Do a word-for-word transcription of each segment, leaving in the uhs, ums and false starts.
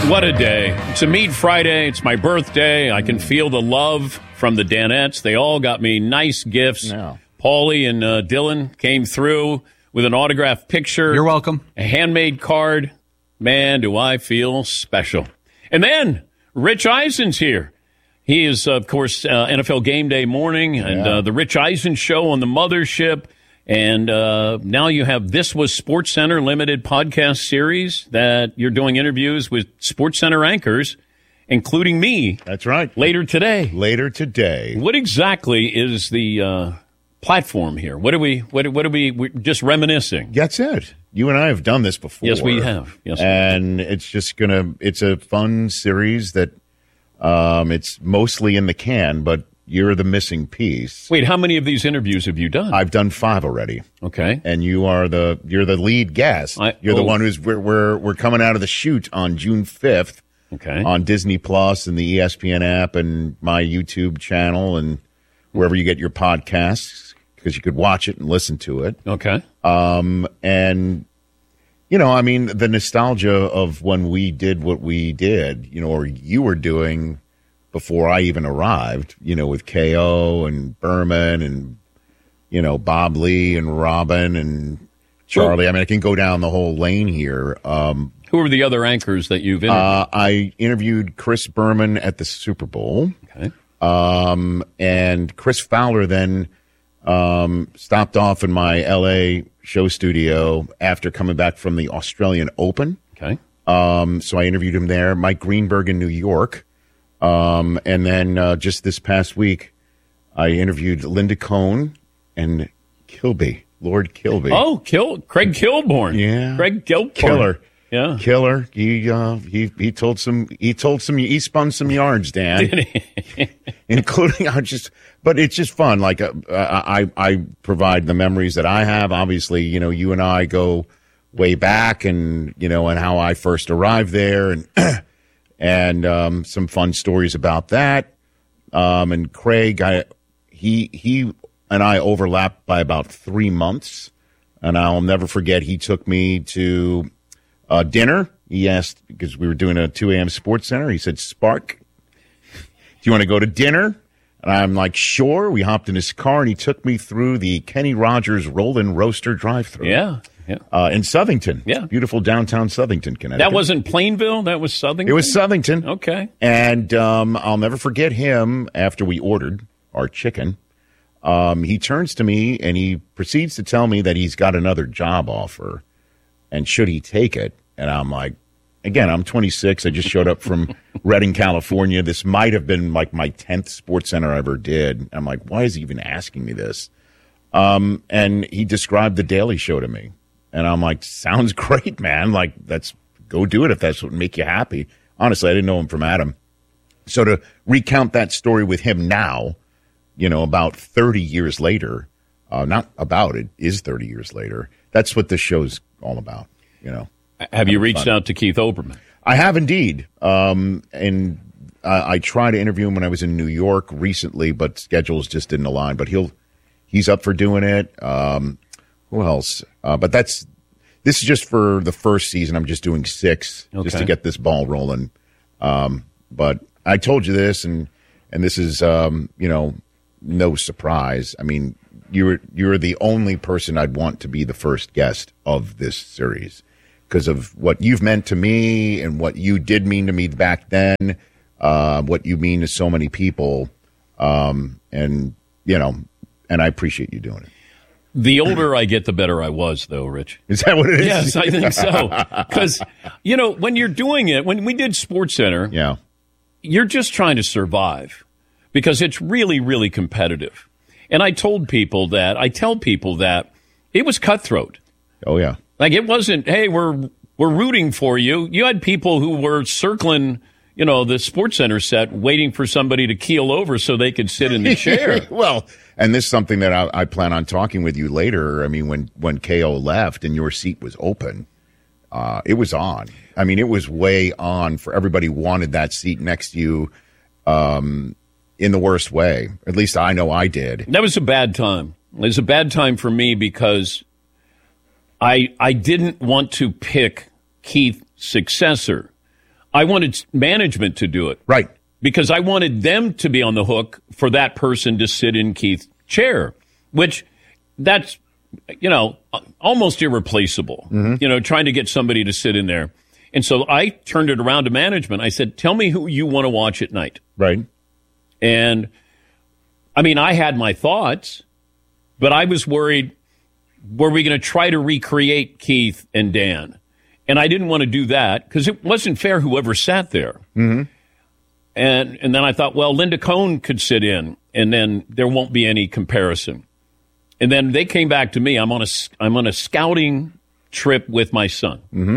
What a day. It's a Mead Friday. It's my birthday. I can feel the love from the Danettes. They all got me nice gifts. No. Paulie and uh, Dylan came through with an autographed picture. You're welcome. A handmade card. Man, do I feel special. And then Rich Eisen's here. He is, of course, uh, N F L Game Day morning and Yeah. uh, the Rich Eisen Show on the Mothership. And uh, now you have This Was Sports Center limited podcast series that you're doing interviews with Sports Center anchors, including me. That's right. Later today. Later today. What exactly is the uh, platform here? What are we? What, what are we? We're just reminiscing. That's it. You and I have done this before. Yes, we have. Yes, we have. and it's just gonna. It's a fun series that. Um, it's mostly in the can, but you're the missing piece. Wait, how many of these interviews have you done? I've done five already. Okay. And you are the you're the lead guest. I- you're the oh. one who's we're, we're we're coming out of the chute on June fifth. Okay. On Disney Plus and the E S P N app and my YouTube channel and wherever you get your podcasts, because you could watch it and listen to it. Okay. Um, and, you know, I mean, the nostalgia of when we did what we did, you know, or you were doing before I even arrived, you know, with K O and Berman and, you know, Bob Lee and Robin and Charlie. I mean, I can go down the whole lane here. Um, Who are the other anchors that you've interviewed? uh, I interviewed Chris Berman at the Super Bowl. Okay. Um, and Chris Fowler then um, stopped off in my L A show studio after coming back from the Australian Open. Okay. Um, so I interviewed him there. Mike Greenberg in New York. Um, and then uh, just this past week, I interviewed Linda Cohn and Kilby, Lord Kilby. Oh, Kil- Craig Kilborn. Yeah. Craig Kilborn. Killer. Yeah. Killer. He uh, he he told some he told some he spun some yarns, Dan, including I just. But it's just fun. Like uh, I I provide the memories that I have. Obviously, you know, you and I go way back, and you know, and how I first arrived there, and and um, some fun stories about that. Um, and Craig, I he he and I overlapped by about three months, and I'll never forget. He took me to. Uh, dinner, he asked, because we were doing a two a.m. Sports Center. He said, Spark, do you want to go to dinner? And I'm like, sure. We hopped in his car, and he took me through the Kenny Rogers Roll-In Roaster drive-thru. Yeah. Yeah. Uh, in Southington. Yeah. Beautiful downtown Southington, Connecticut. That wasn't Plainville? That was Southington? It was Southington. Okay. And um, I'll never forget him after we ordered our chicken. Um, he turns to me, and he proceeds to tell me that he's got another job offer. And should he take it? And I'm like, again, I'm twenty-six. I just showed up from Redding, California. This might have been like my tenth Sports Center I ever did. I'm like, why is he even asking me this? Um, and he described The Daily Show to me. And I'm like, sounds great, man. Like, that's go do it if that's what would make you happy. Honestly, I didn't know him from Adam. So to recount that story with him now, you know, about thirty years later, uh, not about it, is thirty years later. That's what this show's all about, you know. Have you reached fun. out to Keith Olbermann? I have indeed. Um, and I, I tried to interview him when I was in New York recently, but schedules just didn't align. But he'll he's up for doing it. Um, who else? Uh, but that's this is just for the first season. I'm just doing six okay. just to get this ball rolling. Um, but I told you this, and and this is um, you know no surprise. I mean, you're you're the only person I'd want to be the first guest of this series. Because of what you've meant to me and what you did mean to me back then, uh, what you mean to so many people, um, and you know, and I appreciate you doing it. The older I get, the better I was, though, Rich. Is that what it is? Yes, I think so. Because you know, when you're doing it, when we did Sports Center, yeah, you're just trying to survive because it's really, really competitive. And I told people that I tell people that it was cutthroat. Oh yeah. Like, it wasn't, hey, we're we're rooting for you. You had people who were circling, you know, the Sports Center set, waiting for somebody to keel over so they could sit in the chair. Well, and this is something that I, I plan on talking with you later. I mean, when, when K O left and your seat was open, uh, it was on. I mean, it was way on for everybody wanted that seat next to you um, in the worst way. At least I know I did. That was a bad time. It was a bad time for me because I I didn't want to pick Keith's successor. I wanted management to do it. Right. Because I wanted them to be on the hook for that person to sit in Keith's chair, which that's, you know, almost irreplaceable, mm-hmm. you know, trying to get somebody to sit in there. And so I turned it around to management. I said, tell me who you want to watch at night. Right. And, I mean, I had my thoughts, but I was worried, were we going to try to recreate Keith and Dan? And I didn't want to do that because it wasn't fair whoever sat there. Mm-hmm. And and then I thought, well, Linda Cohn could sit in, and then there won't be any comparison. And then they came back to me. I'm on a, I'm on a scouting trip with my son. Mm-hmm.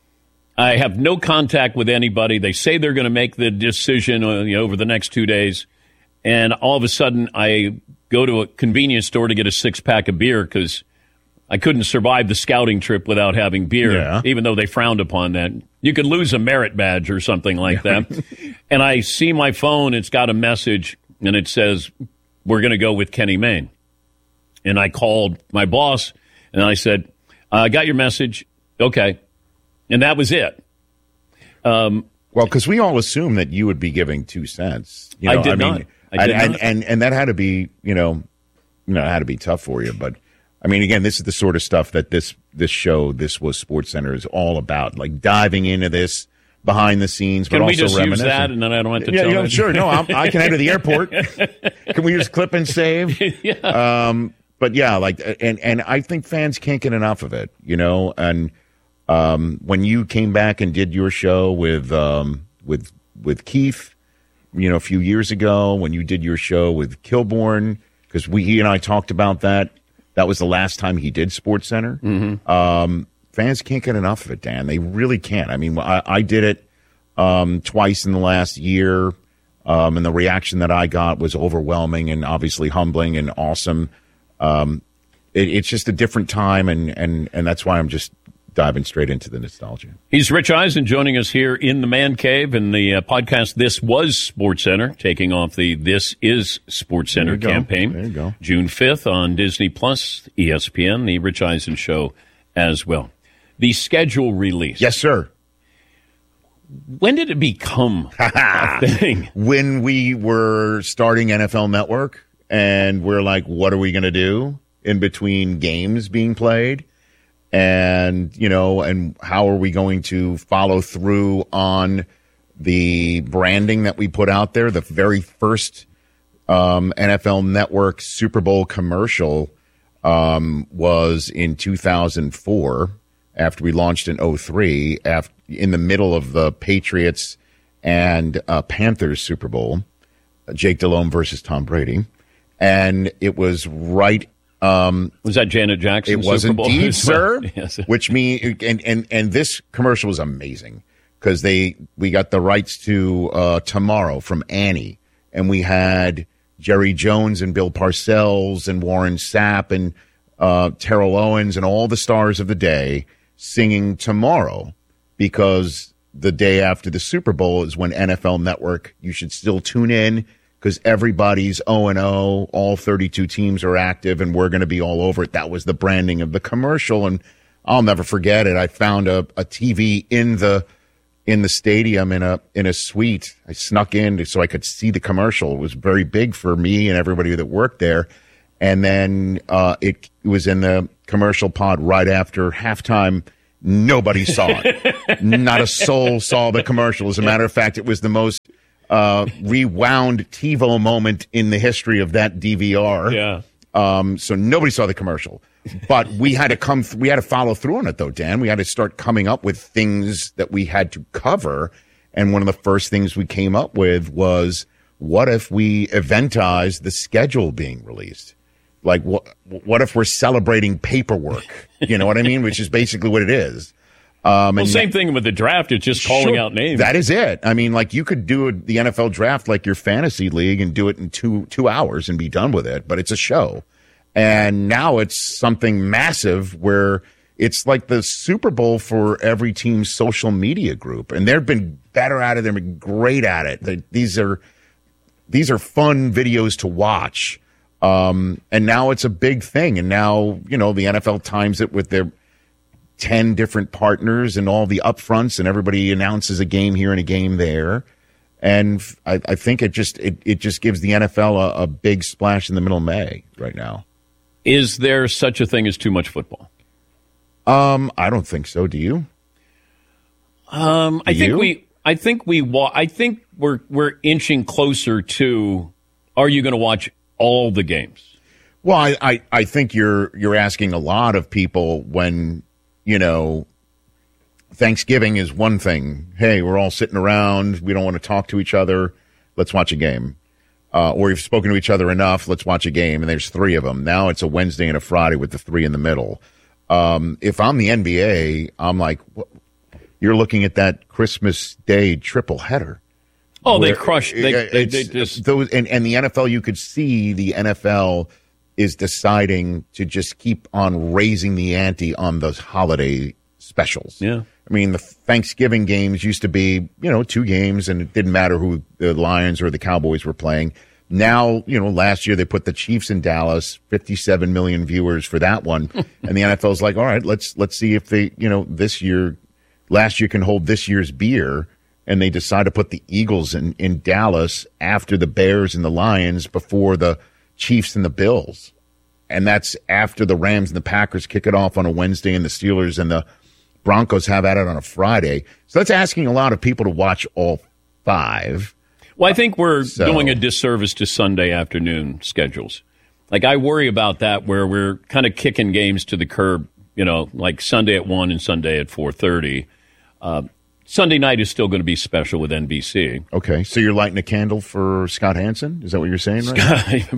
I have no contact with anybody. They say they're going to make the decision uh, you know, over the next two days. And all of a sudden, I go to a convenience store to get a six-pack of beer because I couldn't survive the scouting trip without having beer, yeah. even though they frowned upon that. You could lose a merit badge or something like that. And I see my phone. It's got a message, and it says, we're going to go with Kenny Mayne. And I called my boss, and I said, I got your message. Okay. And that was it. Um, well, because we all assume that you would be giving two cents. You know, I did I mean, not. I did and, not. And, and that had to be, you know, you know, it had to be tough for you. But I mean, again, this is the sort of stuff that this this show, This Was SportsCenter, is all about. Like diving into this behind the scenes, but can also we just use reminiscing. that, and then I don't have to yeah, tell you know, it? Sure, no, I'm, I can head to the airport. Can we just clip and save? yeah. Um, but yeah, like, and and I think fans can't get enough of it, you know. And um, when you came back and did your show with um, with with Keith, you know, a few years ago, when you did your show with Kilborn, because we he and I talked about that. That was the last time he did SportsCenter. Mm-hmm. Um, fans can't get enough of it, Dan. They really can't. I mean, I, I did it um, twice in the last year, um, and the reaction that I got was overwhelming and obviously humbling and awesome. Um, it, it's just a different time, and, and, and that's why I'm just diving straight into the nostalgia. He's Rich Eisen joining us here in the Man Cave in the uh, podcast This Was SportsCenter, taking off the This Is SportsCenter campaign. There you go. June fifth on Disney Plus, E S P N, the Rich Eisen Show as well. The schedule release. Yes, sir. When did it become a thing? When we were starting N F L Network, and we're like, what are we going to do in between games being played? And, you know, and how are we going to follow through on the branding that we put out there? The very first um, N F L Network Super Bowl commercial um, was in two thousand four, after we launched in oh three, after, in the middle of the Patriots and uh, Panthers Super Bowl, Jake Delhomme versus Tom Brady. And it was right... Um, was that Janet Jackson? It was Super Bowl? indeed, sir. Yes. Which mean and, and and this commercial was amazing because they we got the rights to uh, Tomorrow from Annie, and we had Jerry Jones and Bill Parcells and Warren Sapp and uh, Terrell Owens and all the stars of the day singing Tomorrow, because the day after the Super Bowl is when N F L Network, you should still tune in, because everybody's oh and oh, all thirty-two teams are active, and we're going to be all over it. That was the branding of the commercial, and I'll never forget it. I found a, a T V in the in the stadium in a in a suite. I snuck in so I could see the commercial. It was very big for me and everybody that worked there. And then uh, it was in the commercial pod right after halftime. Nobody saw it. Not a soul saw the commercial. As a matter of fact, it was the most Uh, rewound TiVo moment in the history of that D V R. Yeah. Um, so nobody saw the commercial, but we had to come. Th- we had to follow through on it, though, Dan. We had to start coming up with things that we had to cover. And one of the first things we came up with was, what if we eventized the schedule being released? Like, what? What if we're celebrating paperwork? You know what I mean? Which is basically what it is. Um, well, and same thing with the draft. It's just calling sure, out names. That is it. I mean, like, you could do the N F L draft like your fantasy league and do it in two two hours and be done with it, but it's a show. And now it's something massive where it's like the Super Bowl for every team's social media group. And they've been better at it. They've been great at it. They, these are these are fun videos to watch. Um, and now it's a big thing. And now, you know, the N F L times it with their ten different partners and all the upfronts, and everybody announces a game here and a game there. And I, I think it just it, it just gives the N F L a, a big splash in the middle of May right now. Is there such a thing as too much football? Um, I don't think so. Do you? Um, Do I think you? we. I think we. Wa- I think we're we're inching closer to. Are you going to watch all the games? Well, I, I, I think you're you're asking a lot of people when, you know, Thanksgiving is one thing. Hey, we're all sitting around. We don't want to talk to each other. Let's watch a game. Uh, or you've spoken to each other enough. Let's watch a game. And there's three of them. Now it's a Wednesday and a Friday with the three in the middle. Um, if I'm the N B A, I'm like, what? You're looking at that Christmas Day triple header. Oh, they crushed. They, they, they just those, and, and the N F L, you could see the N F L is deciding to just keep on raising the ante on those holiday specials. Yeah. I mean, the Thanksgiving games used to be, you know, two games, and it didn't matter who the Lions or the Cowboys were playing. Now, you know, last year they put the Chiefs in Dallas, fifty-seven million viewers for that one. And the N F L's like, all right, let's let's see if they, you know, this year, last year can hold this year's beer. And they decide to put the Eagles in, in Dallas after the Bears and the Lions before the Chiefs and the Bills. And that's after the Rams and the Packers kick it off on a Wednesday and the Steelers and the Broncos have at it on a Friday. So that's asking a lot of people to watch all five. Well, I think we're So- doing a disservice to Sunday afternoon schedules. Like, I worry about that where we're kind of kicking games to the curb, you know, like Sunday at one and Sunday at four thirty. Uh, Sunday night is still going to be special with N B C. Okay, so you're lighting a candle for Scott Hansen? Is that what you're saying right now?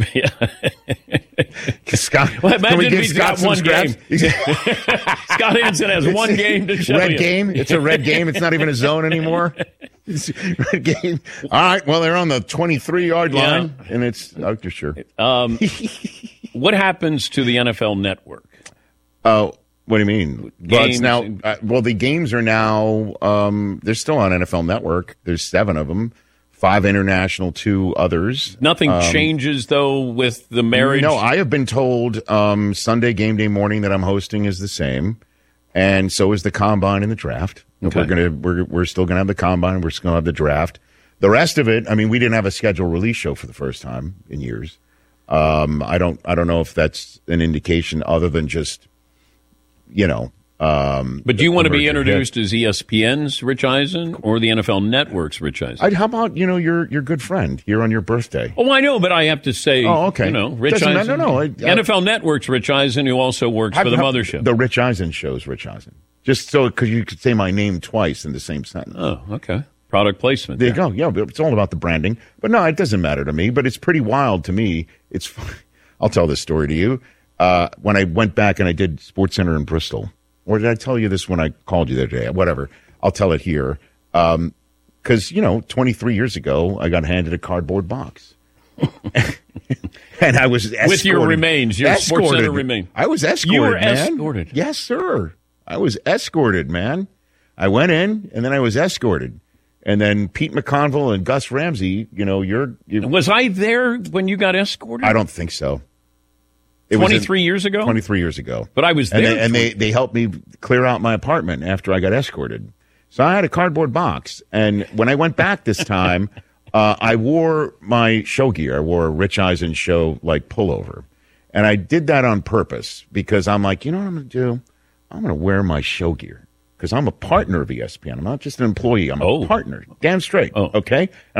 Scott, Well, can imagine we if give he's Scott got some one scraps? Scott Hansen has one game to show Red you. game? It's a red game. It's not even a zone anymore. It's red game. All right, well, they're on the twenty-three-yard line, Yeah. and it's, oh, you're sure. Um, what happens to the N F L Network? Oh, what do you mean? Well, it's Games now. and- Uh, well, the games are now. Um, they're still on N F L Network. There's seven of them, five international, two others. Nothing changes, though, with the marriage? No, I have been told um, Sunday game day morning that I'm hosting is the same, and so is the combine and the draft. Okay. We're gonna we're we're still gonna have the combine. We're still gonna have the draft. The rest of it, I mean, we didn't have a scheduled release show for the first time in years. Um, I don't I don't know if that's an indication other than just, you know. Um, But do you want to be emerging hit. introduced as E S P N's Rich Eisen or the N F L Network's Rich Eisen? I'd, how about, you know, your your good friend here on your birthday? Oh, I know, but I have to say, Oh, okay. you know, Rich Doesn't Eisen. matter, no, I- I- N F L Network's Rich Eisen, who also works for the How- mothership. The Rich Eisen show's Rich Eisen. Just so, because you could say my name twice in the same sentence. Oh, okay. Product placement. There you go. Yeah, but it's all about the branding. But no, it doesn't matter to me. But it's pretty wild to me. It's. I'll tell this story to you. Uh, when I went back and I did SportsCenter in Bristol, or did I tell you this when I called you the other day? Whatever. I'll tell it here. Because, you know, twenty-three years ago, I got handed a cardboard box. And I was escorted. With your remains, your escorted. SportsCenter remain. I was escorted, You were man. escorted. Yes, sir. I was escorted, man. I went in, and then I was escorted. And then Pete McConville and Gus Ramsey, you know, you're... you're Was I there when you got escorted? I don't think so. It was in- twenty-three years ago? twenty-three years ago. But I was And, there. they, and they, they helped me clear out my apartment after I got escorted. So I had a cardboard box. And when I went back this time, uh, I wore my show gear. I wore a Rich Eisen show, like, pullover. And I did that on purpose because I'm like, you know what I'm going to do? I'm going to wear my show gear because I'm a partner of E S P N. I'm not just an employee. I'm a Oh. partner. Damn straight. Oh. Okay?